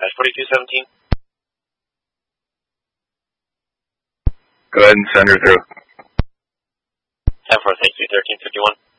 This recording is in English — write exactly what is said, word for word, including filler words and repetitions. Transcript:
Dash forty-two seventeen. Go ahead and send her through. ten four, thank you, thirteen fifty-one.